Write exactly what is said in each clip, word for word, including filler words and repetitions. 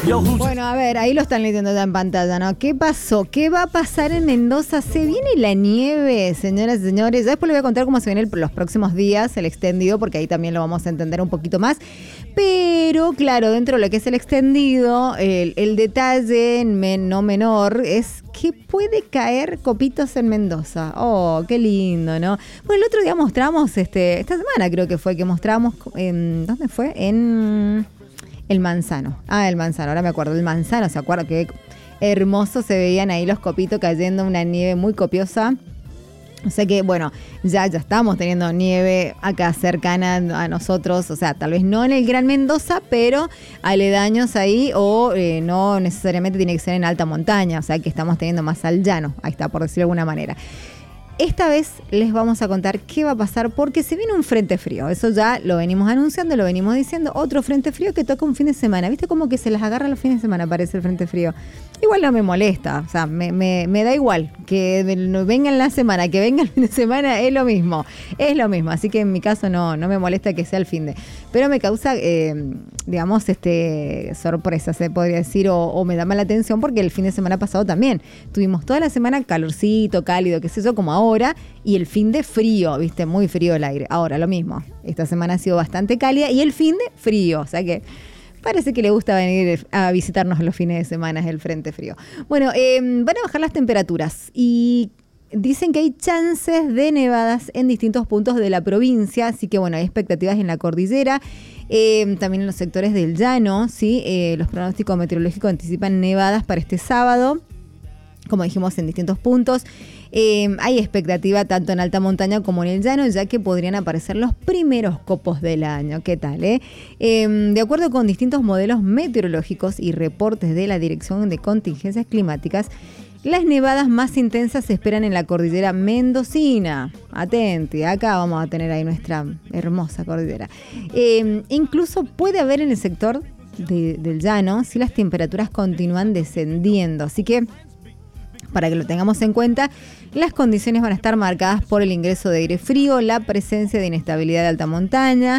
Bueno, a ver, ahí lo están leyendo ya en pantalla, ¿no? ¿Qué pasó? ¿Qué va a pasar en Mendoza? ¿Se viene la nieve, señoras y señores? Ya después les voy a contar cómo se viene el, los próximos días, el extendido, porque ahí también lo vamos a entender un poquito más. Pero, claro, dentro de lo que es el extendido, el, el detalle men, no menor es que puede caer copitos en Mendoza. Oh, qué lindo, ¿no? Bueno, el otro día mostramos, este, esta semana creo que fue que mostramos, en, ¿dónde fue? En... El Manzano. Ah, el Manzano, ahora me acuerdo. El Manzano, ¿se acuerda? Qué hermoso se veían ahí los copitos cayendo, una nieve muy copiosa. O sea que, bueno, ya, ya estamos teniendo nieve acá cercana a nosotros. O sea, tal vez no en el Gran Mendoza, pero aledaños ahí o eh, no necesariamente tiene que ser en alta montaña. O sea, que estamos teniendo más al llano. Ahí está, por decirlo de alguna manera. Esta vez les vamos a contar qué va a pasar porque se viene un frente frío. Eso ya lo venimos anunciando, lo venimos diciendo. Otro frente frío que toca un fin de semana. ¿Viste cómo que se las agarra los fines de semana? Parece el frente frío. Igual no me molesta. O sea, me, me, me da igual. Que venga en la semana, que venga el fin de semana, es lo mismo. Es lo mismo. Así que en mi caso no, no me molesta que sea el fin de. Pero me causa, eh, digamos, este sorpresa, se podría decir. O, o me da mala atención porque el fin de semana pasado también. Tuvimos toda la semana calorcito, cálido, qué sé yo, como ahora. Ahora, y el fin de frío, viste, muy frío el aire. Ahora, lo mismo, esta semana ha sido bastante cálida y el fin de frío, o sea que parece que le gusta venir a visitarnos los fines de semana el frente frío. Bueno, eh, van a bajar las temperaturas y dicen que hay chances de nevadas en distintos puntos de la provincia, así que bueno, hay expectativas en la cordillera, eh, también en los sectores del llano, ¿sí? Eh, los pronósticos meteorológicos anticipan nevadas para este sábado, como dijimos, en distintos puntos. Eh, hay expectativa tanto en alta montaña como en el llano, ya que podrían aparecer los primeros copos del año. ¿Qué tal, eh? Eh, de acuerdo con distintos modelos meteorológicos y reportes de la Dirección de Contingencias Climáticas, las nevadas más intensas se esperan en la cordillera mendocina. Atenti, acá vamos a tener ahí nuestra hermosa cordillera. Eh, incluso puede haber en el sector de, del llano si las temperaturas continúan descendiendo. Así que, para que lo tengamos en cuenta, las condiciones van a estar marcadas por el ingreso de aire frío, la presencia de inestabilidad de alta montaña.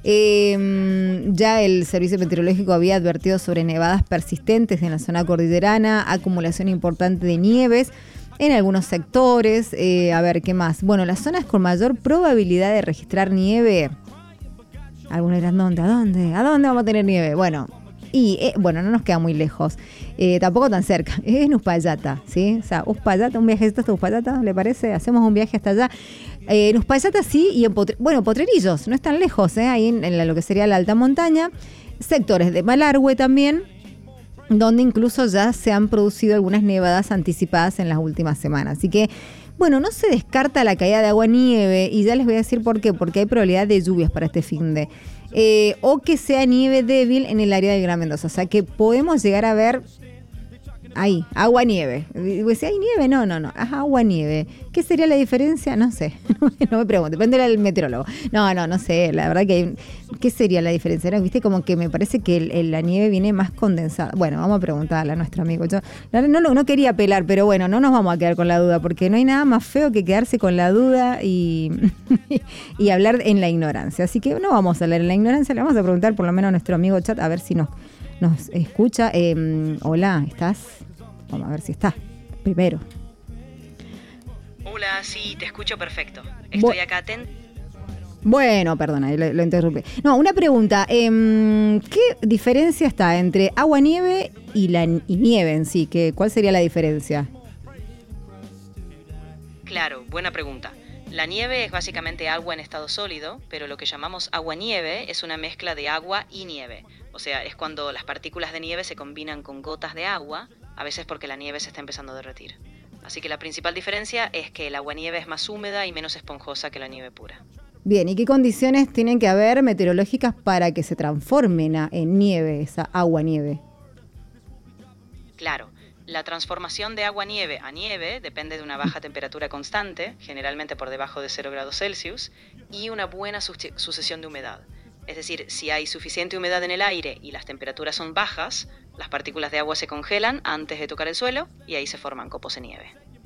Eh, ya el Servicio Meteorológico había advertido sobre nevadas persistentes en la zona cordillerana, acumulación importante de nieves en algunos sectores. Eh, a ver, ¿qué más? Bueno, las zonas con mayor probabilidad de registrar nieve. Algunos dirán, ¿dónde? ¿A dónde? ¿A dónde vamos a tener nieve? Bueno, y eh, bueno, no nos queda muy lejos, eh, tampoco tan cerca, es en Uspallata, ¿sí? O sea, Uspallata, un viajecito hasta Uspallata, ¿le parece? Hacemos un viaje hasta allá. Eh, en Uspallata sí, y en Potre- bueno, Potrerillos, no es tan lejos, ¿eh? Ahí en, en la, lo que sería la alta montaña, sectores de Malargüe también, donde incluso ya se han producido algunas nevadas anticipadas en las últimas semanas. Así que, bueno, no se descarta la caída de agua-nieve, y ya les voy a decir por qué, porque hay probabilidad de lluvias para este fin de... Eh, o que sea nieve débil en el área del Gran Mendoza. O sea, que podemos llegar a ver ahí, agua-nieve. Si hay nieve, no, no, no, es agua-nieve. ¿Qué sería la diferencia? No sé, no me pregunto, depende del meteorólogo. No, no, no sé, la verdad que hay, ¿qué sería la diferencia? ¿No? Viste, como que me parece que el, el, la nieve viene más condensada. Bueno, vamos a preguntarle a nuestro amigo. Yo no, no, no quería apelar, pero bueno, no nos vamos a quedar con la duda, porque no hay nada más feo que quedarse con la duda y, y hablar en la ignorancia. Así que no vamos a hablar en la ignorancia, le vamos a preguntar por lo menos a nuestro amigo chat, a ver si nos, nos escucha. Eh, hola, ¿estás? Vamos a ver si está. Primero. Hola, sí, te escucho perfecto. Estoy acá atento. Bueno, perdona, lo, lo interrumpí. No, una pregunta. Eh, ¿Qué diferencia está entre agua-nieve y, la, y nieve en sí? ¿Qué, ¿Cuál sería la diferencia? Claro, buena pregunta. La nieve es básicamente agua en estado sólido, pero lo que llamamos agua-nieve es una mezcla de agua y nieve. O sea, es cuando las partículas de nieve se combinan con gotas de agua, a veces porque la nieve se está empezando a derretir. Así que la principal diferencia es que el agua-nieve es más húmeda y menos esponjosa que la nieve pura. Bien, ¿y qué condiciones tienen que haber meteorológicas para que se transformen en nieve, esa agua-nieve? Claro, la transformación de agua-nieve a nieve depende de una baja temperatura constante, generalmente por debajo de cero grados Celsius, y una buena sucesión de humedad. Es decir, si hay suficiente humedad en el aire y las temperaturas son bajas, las partículas de agua se congelan antes de tocar el suelo y ahí se forman copos de nieve.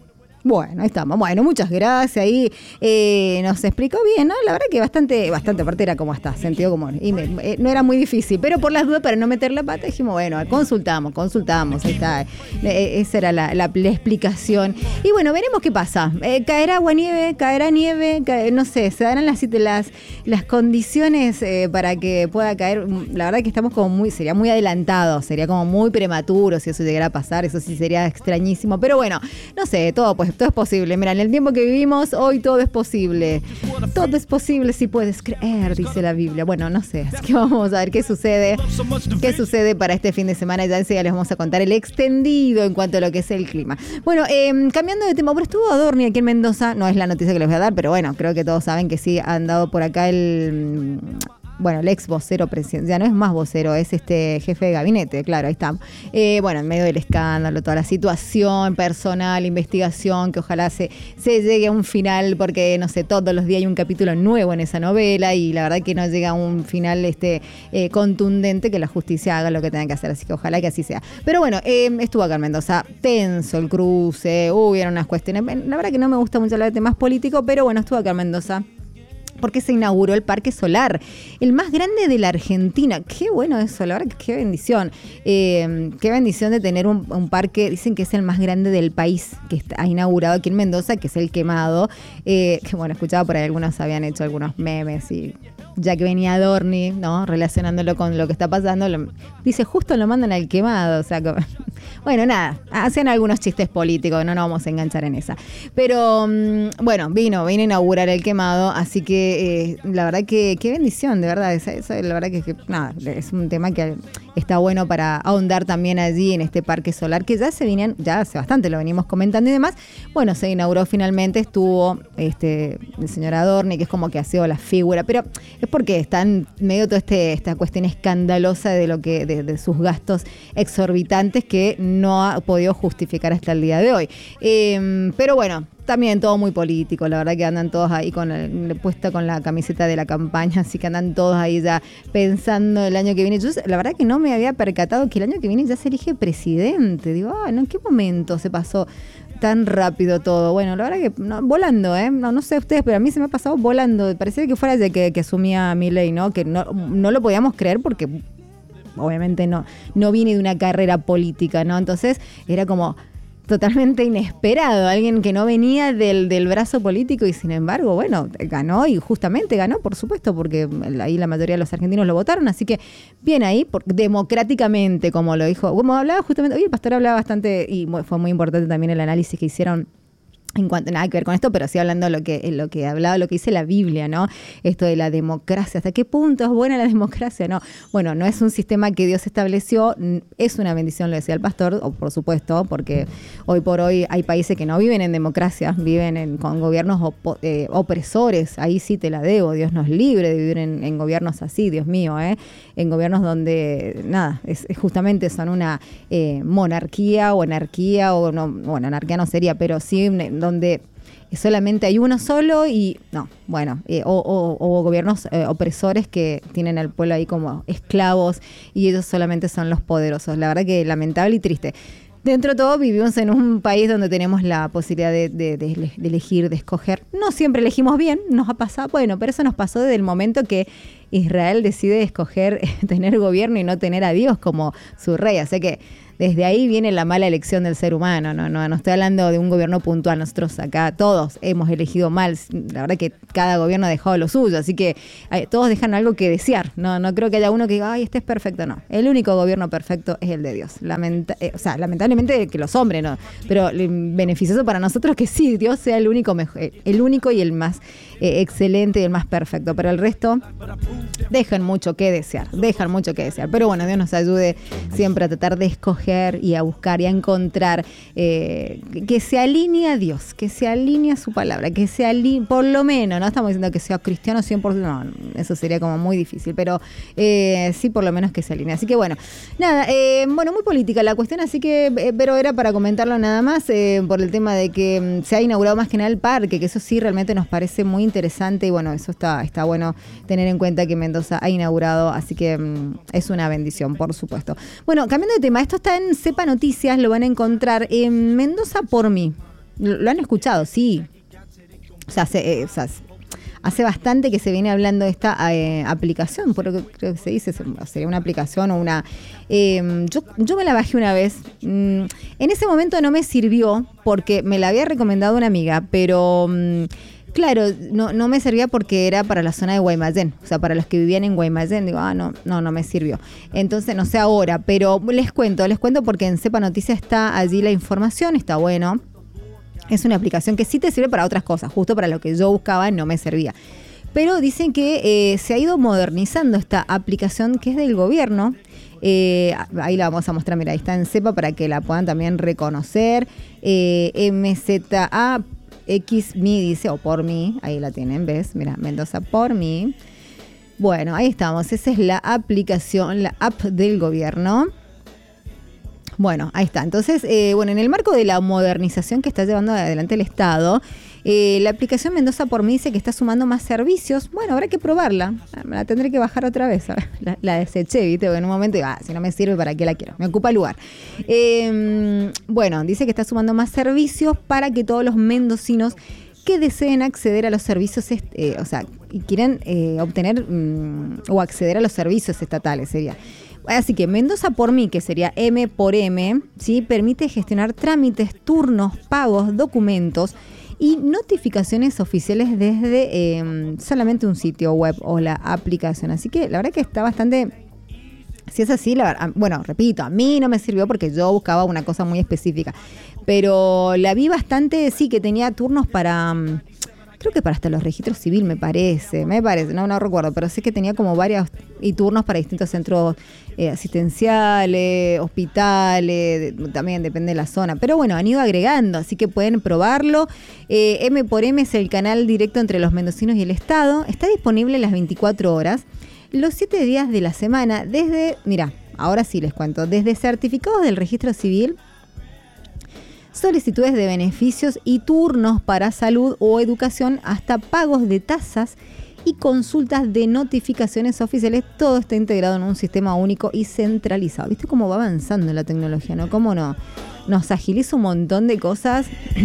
Bueno, ahí estamos. Bueno, muchas gracias. Ahí eh, nos explicó bien, ¿no? La verdad que bastante, bastante aparte era como hasta sentido común. Y me, eh, no era muy difícil, pero por las dudas, para no meter la pata, dijimos, bueno, consultamos, consultamos. Ahí está. Eh, esa era la, la, la explicación. Y bueno, veremos qué pasa. Eh, caerá agua nieve, caerá nieve, cae, no sé, se darán las, las, las condiciones eh, para que pueda caer. La verdad que estamos como muy, sería muy adelantado, sería como muy prematuro si eso llegara a pasar, eso sí sería extrañísimo. Pero bueno, no sé, todo pues todo es posible. Mira, en el tiempo que vivimos, hoy todo es posible. Todo es posible si puedes creer, dice la Biblia. Bueno, no sé, así que vamos a ver qué sucede. ¿Qué sucede para este fin de semana? Ya enseguida les vamos a contar el extendido en cuanto a lo que es el clima. Bueno, eh, cambiando de tema, bueno, estuvo Adorni aquí en Mendoza, no es la noticia que les voy a dar, pero bueno, creo que todos saben que sí ha andado por acá el... Bueno, el ex vocero presidencial, ya no es más vocero, es este jefe de gabinete, claro, ahí está. Eh, bueno, en medio del escándalo, toda la situación personal, investigación, que ojalá se, se llegue a un final, porque, no sé, todos los días hay un capítulo nuevo en esa novela y la verdad que no llega a un final este eh, contundente, que la justicia haga lo que tenga que hacer, así que ojalá que así sea. Pero bueno, eh, estuvo acá en Mendoza, tenso el cruce, hubieron unas cuestiones, la verdad que no me gusta mucho hablar de temas políticos, pero bueno, estuvo acá en Mendoza porque se inauguró el Parque Solar, el más grande de la Argentina. Qué bueno eso, la verdad que qué bendición. Eh, qué bendición de tener un, un parque, dicen que es el más grande del país, que está, ha inaugurado aquí en Mendoza, que es el Quemado. Eh, que bueno, escuchaba por ahí, algunos habían hecho algunos memes y ya que venía Adorni, ¿no? Relacionándolo con lo que está pasando, lo, dice, justo lo mandan al Quemado, o sea, como, bueno, nada, hacen algunos chistes políticos, no nos vamos a enganchar en esa. Pero, bueno, vino, vino a inaugurar el Quemado, así que eh, la verdad que qué bendición, de verdad, eso, eso, la verdad que, que nada, es un tema que está bueno para ahondar también allí en este parque solar, que ya se vinieron, ya hace bastante lo venimos comentando y demás. Bueno, se inauguró finalmente, estuvo este el señor Adorni, que es como que ha sido la figura, pero es porque está en medio de toda este, esta cuestión escandalosa de lo que de, de sus gastos exorbitantes que no ha podido justificar hasta el día de hoy. Eh, pero bueno, también todo muy político, la verdad que andan todos ahí con el, puesta con la camiseta de la campaña, así que andan todos ahí ya pensando el año que viene. Yo la verdad que no me había percatado que el año que viene ya se elige presidente. Digo, ah, ¿no? ¿En qué momento se pasó tan rápido todo? Bueno, la verdad que no, volando, ¿eh? No, no sé ustedes, pero a mí se me ha pasado volando. Parecía que fuera de que, que asumía Milei, ¿no? Que no, no lo podíamos creer porque obviamente no, no viene de una carrera política, ¿no? Entonces era como totalmente inesperado, alguien que no venía del, del brazo político y sin embargo, bueno, ganó y justamente ganó, por supuesto, porque ahí la mayoría de los argentinos lo votaron, así que bien ahí, por, democráticamente, como lo dijo, como hablaba justamente, hoy el pastor hablaba bastante y fue muy importante también el análisis que hicieron en cuanto, nada que ver con esto, pero sí hablando de lo que, lo que hablaba, lo que dice la Biblia, ¿no? Esto de la democracia, ¿hasta qué punto es buena la democracia? No, bueno, no es un sistema que Dios estableció, es una bendición, lo decía el pastor, o por supuesto, porque hoy por hoy hay países que no viven en democracia, viven en, con gobiernos opo, eh, opresores, ahí sí te la debo, Dios nos libre de vivir en, en gobiernos así, Dios mío, ¿eh? En gobiernos donde, nada, es, es justamente son una eh, monarquía o anarquía, o no, bueno, anarquía no sería, pero sí donde solamente hay uno solo y no, bueno, eh, o, o, o gobiernos eh, opresores que tienen al pueblo ahí como esclavos y ellos solamente son los poderosos. La verdad que lamentable y triste. Dentro de todo vivimos en un país donde tenemos la posibilidad de, de, de, de elegir, de escoger. No siempre elegimos bien, nos ha pasado, bueno, pero eso nos pasó desde el momento que Israel decide escoger tener gobierno y no tener a Dios como su rey. Así que desde ahí viene la mala elección del ser humano, no, no, no estoy hablando de un gobierno puntual, nosotros acá todos hemos elegido mal, la verdad que cada gobierno ha dejado lo suyo, así que eh, todos dejan algo que desear, no, no creo que haya uno que diga, ay, este es perfecto, no, el único gobierno perfecto es el de Dios, Lamenta- eh, o sea, lamentablemente que los hombres, no, pero beneficioso para nosotros que sí, Dios sea el único, mejor, el único y el más eh, excelente y el más perfecto, pero el resto dejan mucho que desear, dejan mucho que desear, pero bueno, Dios nos ayude siempre a tratar de escoger y a buscar y a encontrar eh, que se alinee a Dios, que se alinee a su palabra, que se alinee, por lo menos, no estamos diciendo que sea cristiano cien por ciento, no, eso sería como muy difícil, pero eh, sí por lo menos que se alinee. Así que bueno, nada, eh, bueno, muy política la cuestión, así que, eh, pero era para comentarlo nada más eh, por el tema de que se ha inaugurado más que nada el parque, que eso sí realmente nos parece muy interesante y bueno, eso está, está bueno tener en cuenta que Mendoza ha inaugurado, así que mm, es una bendición, por supuesto. Bueno, cambiando de tema, esto está en Sepa Noticias, lo van a encontrar en Mendoza por mí. Lo, lo han escuchado, sí. O sea, se, eh, o sea, hace bastante que se viene hablando de esta eh, aplicación, por lo que creo que se dice, sería una aplicación o una... Eh, yo, yo me la bajé una vez. Mm, en ese momento no me sirvió porque me la había recomendado una amiga, pero... Mm, Claro, no, no me servía porque era para la zona de Guaymallén, o sea, para los que vivían en Guaymallén, digo, ah, no, no, no me sirvió. Entonces, no sé ahora, pero les cuento, les cuento porque en Cepa Noticias está allí la información, está bueno. Es una aplicación que sí te sirve para otras cosas, justo para lo que yo buscaba no me servía. Pero dicen que eh, se ha ido modernizando esta aplicación que es del gobierno. Eh, ahí la vamos a mostrar, mira, ahí está en Cepa para que la puedan también reconocer. Eh, M Z A X Me dice, o por mí, ahí la tienen, ¿ves? Mira, Mendoza por mí. Bueno, ahí estamos, esa es la aplicación, la app del gobierno. Bueno, ahí está. Entonces, eh, bueno, en el marco de la modernización que está llevando adelante el Estado, eh, la aplicación Mendoza por mí dice que está sumando más servicios. Bueno, habrá que probarla. La tendré que bajar otra vez. La, la deseché, ¿viste? Porque en un momento, ah, si no me sirve, ¿para qué la quiero? Me ocupa lugar. Eh, bueno, dice que está sumando más servicios para que todos los mendocinos que deseen acceder a los servicios, eh, o sea, y quieren eh, obtener mm, o acceder a los servicios estatales, sería. Así que Mendoza por mí, que sería M por M, ¿sí? Permite gestionar trámites, turnos, pagos, documentos y notificaciones oficiales desde eh, solamente un sitio web o la aplicación. Así que la verdad que está bastante... Si es así, la verdad, bueno, repito, a mí no me sirvió porque yo buscaba una cosa muy específica. Pero la vi bastante, sí, que tenía turnos para... Creo que para hasta los registros civil, me parece, me parece, no, no recuerdo, pero sé que tenía como varios y turnos para distintos centros eh, asistenciales, hospitales, de, también depende de la zona. Pero bueno, han ido agregando, así que pueden probarlo. Eh, M por M es el canal directo entre los mendocinos y el Estado. Está disponible las veinticuatro horas, los siete días de la semana, desde, mira, ahora sí les cuento, desde certificados del registro civil, solicitudes de beneficios y turnos para salud o educación, hasta pagos de tasas y consultas de notificaciones oficiales. Todo está integrado en un sistema único y centralizado. ¿Viste cómo va avanzando la tecnología, no? Cómo no nos agiliza un montón de cosas.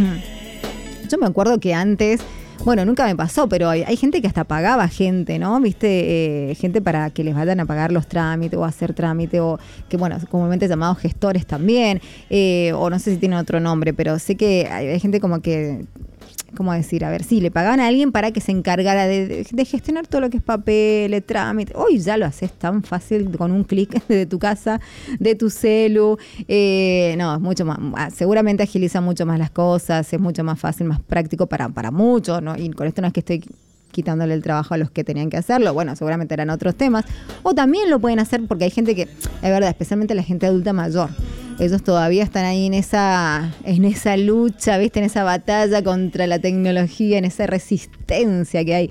Yo me acuerdo que antes... Bueno, nunca me pasó, pero hay, hay gente que hasta pagaba gente, ¿no? ¿Viste? Eh, gente para que les vayan a pagar los trámites o hacer trámite, o que, bueno, comúnmente llamados gestores también, eh, o no sé si tiene otro nombre, pero sé que hay, hay gente como que... ¿Cómo decir? A ver, sí, le pagaban a alguien para que se encargara de, de, de gestionar todo lo que es papel, trámite. Hoy ya lo haces tan fácil con un clic de tu casa, de tu celu. Eh, no, es mucho más. Seguramente agiliza mucho más las cosas, es mucho más fácil, más práctico para, para muchos, ¿no? Y con esto no es que estoy quitándole el trabajo a los que tenían que hacerlo. Bueno, seguramente eran otros temas. O también lo pueden hacer porque hay gente que, es verdad, especialmente la gente adulta mayor. Ellos todavía están ahí en esa, en esa lucha, ¿viste? En esa batalla contra la tecnología, en esa resistencia que hay.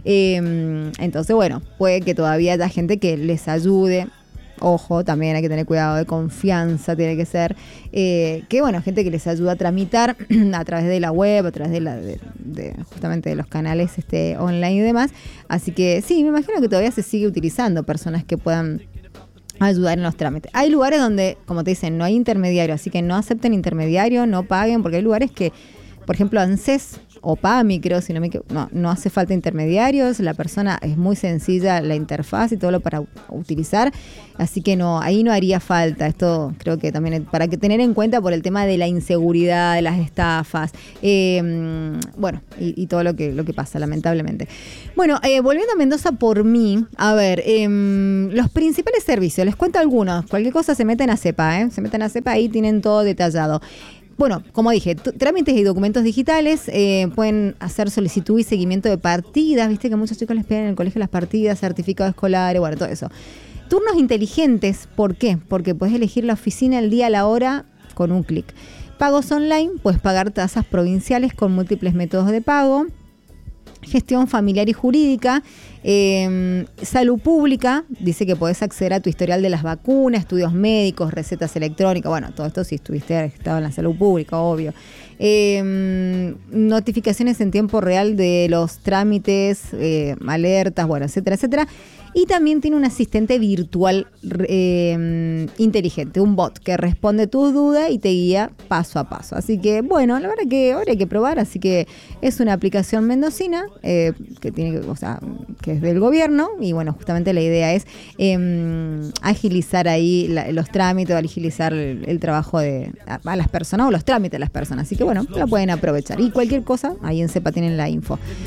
Eh, entonces, bueno, puede que todavía haya gente que les ayude. Ojo, también hay que tener cuidado de confianza, tiene que ser. Eh, que bueno, gente que les ayuda a tramitar a través de la web, a través de, la, de, de justamente de los canales este, online y demás. Así que sí, me imagino que todavía se sigue utilizando personas que puedan ayudar en los trámites. Hay lugares donde, como te dicen, no hay intermediario, así que no acepten intermediario, no paguen, porque hay lugares que, por ejemplo, ANSES o PAMI, creo, si no me equivoco, no, no hace falta intermediarios, la persona es muy sencilla, la interfaz y todo lo para utilizar, así que no, ahí no haría falta. Esto creo que también para que tener en cuenta por el tema de la inseguridad, de las estafas, eh, bueno, y, y todo lo que, lo que pasa, lamentablemente. Bueno, eh, volviendo a Mendoza por mí, a ver, eh, los principales servicios, les cuento algunos, cualquier cosa se meten a CEPA, ¿eh? se meten a CEPA, ahí tienen todo detallado. Bueno, como dije, t- trámites y documentos digitales, eh, pueden hacer solicitud y seguimiento de partidas, viste que muchos chicos les piden en el colegio las partidas, certificados escolares, bueno, todo eso. Turnos inteligentes, ¿por qué? Porque puedes elegir la oficina, el día, la hora, con un clic. Pagos online, puedes pagar tasas provinciales con múltiples métodos de pago. Gestión familiar y jurídica, Eh, salud pública, dice que podés acceder a tu historial de las vacunas, estudios médicos, recetas electrónicas, bueno, todo esto si estuviste estado en la salud pública, obvio. Eh, notificaciones en tiempo real de los trámites, eh, alertas, bueno, etcétera, etcétera. Y también tiene un asistente virtual eh, inteligente, un bot que responde tus dudas y te guía paso a paso. Así que, bueno, la verdad que ahora hay que probar. Así que es una aplicación mendocina eh, que tiene, o sea, que es del gobierno. Y bueno, justamente la idea es eh, agilizar ahí la, los trámites, agilizar el, el trabajo de a, a las personas o los trámites de las personas. Así que, bueno, la pueden aprovechar. Y cualquier cosa, ahí en CEPA tienen la info.